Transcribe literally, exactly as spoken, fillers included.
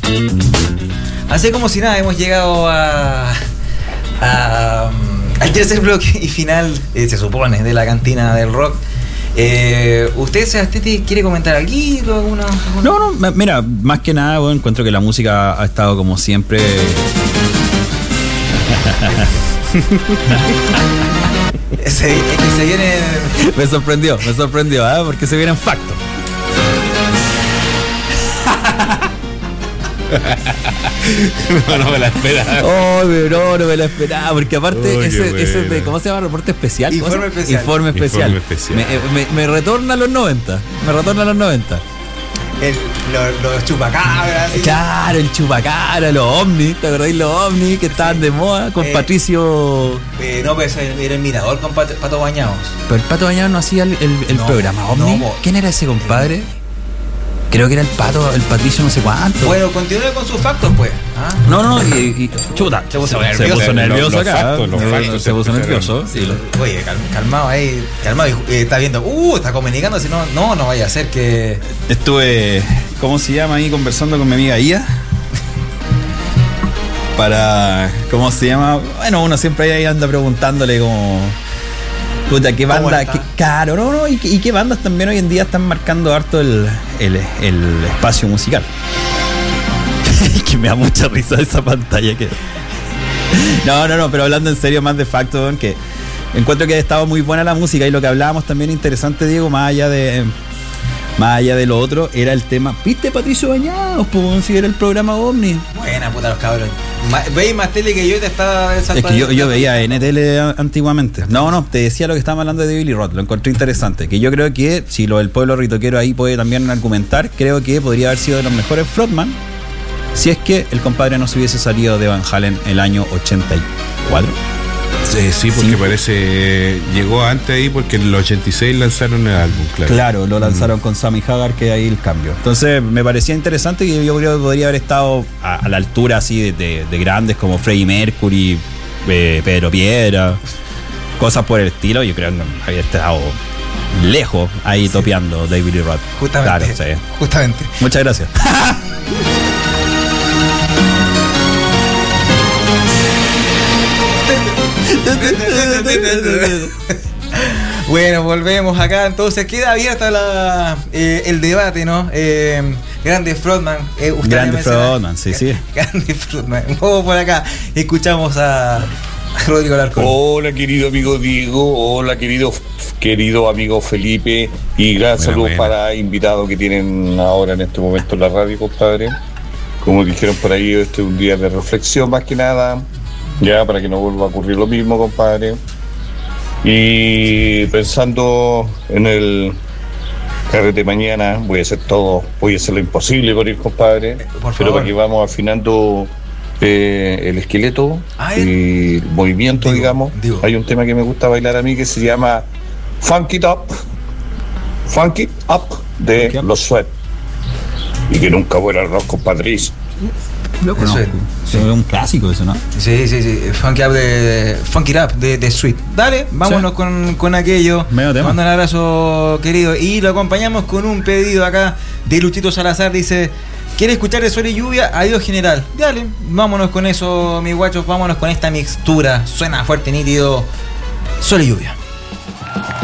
Así como si nada, hemos llegado a, a al tercer bloque y final, eh, se supone, de la cantina del rock. Eh, ¿Usted, Sebastián, quiere comentar algo? ¿Alguna, alguna? No, no, mira, más que nada, bueno, encuentro que la música ha estado como siempre. Se, es que se viene. Me sorprendió, me sorprendió, ¿eh? Porque se vienen factos. No, no me la esperaba. Oh, no, no me la esperaba. Porque aparte, Oh, ese, bueno. ese de, ¿cómo se llama? ¿Reporte especial? Informe especial. Informe especial. Informe especial. Me, me, me retorna a los noventa. Me retorna a los noventa. El, los, los chupacabras. ¿Sí? Claro, el chupacabra, los ovnis. ¿Te acordáis los ovnis que estaban Sí. de moda? Con Eh, Patricio. Eh, no, pues era el mirador con Pato, Pato Bañados. Pero el Pato Bañado no hacía el, el, el No, programa ovni. no, ¿Quién era ese compadre? Creo que era el Pato, el Patricio no sé cuánto. Bueno, continúe con sus factos, pues. ¿Ah? No, no, y, y chuta, Se puso se nervioso. puso nervioso Los- los acá. factos, los Se- factos se puso se nervioso. pusieron. Sí. Oye, cal- calmado ahí, calmado. Eh, está viendo, uh, está comunicando, si no, no, no vaya a ser que. Estuve, ¿cómo se llama? Ahí conversando con mi amiga Ia. Para, ¿cómo se llama? Bueno, uno siempre ahí anda preguntándole como, puta, ¿qué ¿Cómo banda? está? Qué, claro, no, no, y, qué- y qué bandas también hoy en día están marcando harto el, el, el espacio musical. Que me da mucha risa esa pantalla que... No, no, no, pero hablando en serio, más de facto, que encuentro que ha estado muy buena la música y lo que hablábamos también interesante, Diego, más allá de más allá de lo otro, era el tema, ¿viste Patricio Bañados? Pues si era el programa OVNI. Buena puta los cabros. Ma- Veis más tele que yo, te estaba Es que yo, yo veía N T L antiguamente. No, no, te decía lo que estábamos hablando de Billy Roth, lo encontré interesante. Que yo creo que, si lo del pueblo ritoquero ahí puede también argumentar, creo que podría haber sido de los mejores frontman si es que el compadre no se hubiese salido de Van Halen el año ochenta y cuatro. Sí, sí, porque Cinco. parece llegó antes ahí porque en el ochenta y seis lanzaron el álbum, claro. Claro, lo lanzaron con Sammy Hagar, que ahí el cambio. Entonces me parecía interesante y yo creo que podría haber estado a, a la altura así de, de- de grandes como Freddie Mercury, eh, Pedro Piedra, cosas por el estilo. Yo creo que había estado lejos ahí topeando David Lee Roth. Justamente. Claro, sí. Justamente. Muchas gracias. Bueno, volvemos acá. Entonces queda abierta la, eh, el debate, ¿no? Eh, grande Frontman. Eh, usted Grande menciona- Frontman, sí, sí. Grande Frontman. Vamos por acá. Escuchamos a Rodrigo Alarcón. Hola querido amigo Diego, hola querido querido amigo Felipe y gran Buena, saludo buena. para invitados que tienen ahora en este momento en la radio, compadre. Como dijeron por ahí, este es un día de reflexión más que nada, ya para que no vuelva a ocurrir lo mismo, compadre. Y pensando en el carrete mañana, voy a hacer todo, voy a hacer lo imposible por ir, compadre. Por Pero favor. para que vamos afinando eh, el esqueleto Ah, y el movimiento, digo, digamos. digo. Hay un tema que me gusta bailar a mí que se llama Funk It Up, Funk It Up de Funk It Up. los Sweat. Y que nunca vuela el rock, compadris. Loco, Eso no. es. Sí, es un clásico eso, ¿no? Sí, sí, sí. Funk Up de, Funk It Up de, de Sweet. Dale, vámonos Sí. con, con aquello. Medio tema. Mando un abrazo, querido. Y lo acompañamos con un pedido acá de Luchito Salazar. Dice: ¿quiere escuchar de Sol y Lluvia? Adiós, general. Dale, vámonos con eso, mis guachos. Vámonos con esta mixtura. Suena fuerte, nítido. Sol y Lluvia.